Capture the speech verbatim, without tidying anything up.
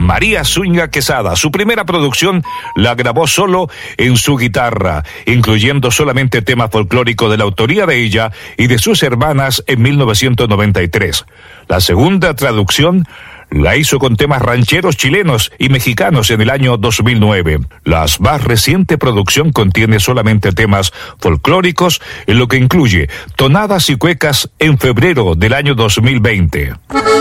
María Zúñiga Quesada. Su primera producción la grabó solo en su guitarra, incluyendo solamente temas folclóricos de la autoría de ella y de sus hermanas en mil novecientos noventa y tres. La segunda traducción la hizo con temas rancheros chilenos y mexicanos en el año dos mil nueve. La más reciente producción contiene solamente temas folclóricos, en lo que incluye tonadas y cuecas en febrero del año dos mil veinte.